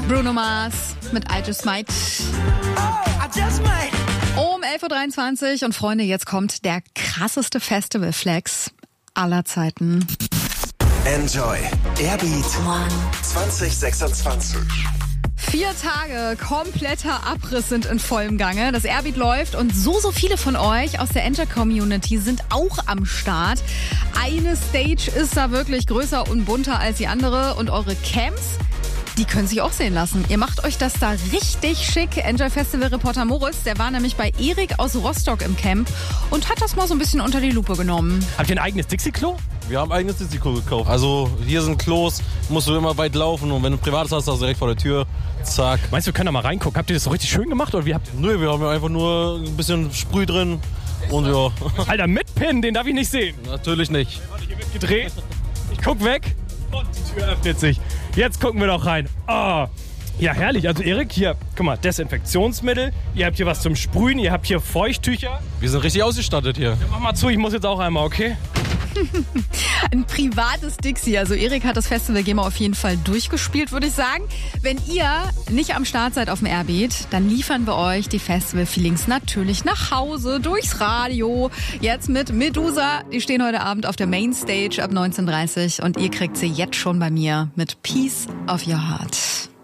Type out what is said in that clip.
Bruno Mars mit I Just Might. Um 11.23 Uhr und Freunde, jetzt kommt der krasseste Festival-Flex aller Zeiten. Enjoy Airbeat 2026. 4 Tage kompletter Abriss sind in vollem Gange. Das Airbeat läuft und so viele von euch aus der Enjoy-Community sind auch am Start. Eine Stage ist da wirklich größer und bunter als die andere und eure Camps, die können sich auch sehen lassen. Ihr macht euch das da richtig schick. Enjoy-Festival-Reporter Moritz, der war nämlich bei Erik aus Rostock im Camp und hat das mal so ein bisschen unter die Lupe genommen. Habt ihr ein eigenes Dixie-Klo? Wir haben ein eigenes Dixie-Klo gekauft. Also hier sind Klos, musst du immer weit laufen und wenn du ein privates hast, hast du direkt vor der Tür. Zack. Meinst du, wir können da mal reingucken? Habt ihr das so richtig schön gemacht oder wie habt ihr? Nö, wir haben ja einfach nur ein bisschen Sprüh drin und ja. Alter, mit Pin, den darf ich nicht sehen. Natürlich nicht. Warte, hier wird gedreht. Ich guck weg und die Tür öffnet sich. Jetzt gucken wir doch rein. Oh. Ja, herrlich. Also Erik, hier, guck mal, Desinfektionsmittel. Ihr habt hier was zum Sprühen, ihr habt hier Feuchttücher. Wir sind richtig ausgestattet hier. Ja, mach mal zu, ich muss jetzt auch einmal, okay? Ein privates Dixie. Also Erik hat das Festival Gamer auf jeden Fall durchgespielt, würde ich sagen. Wenn ihr nicht am Start seid auf dem Airbeat, dann liefern wir euch die Festival-Feelings natürlich nach Hause, durchs Radio. Jetzt mit Medusa. Die stehen heute Abend auf der Mainstage ab 19:30 und ihr kriegt sie jetzt schon bei mir mit Peace of Your Heart.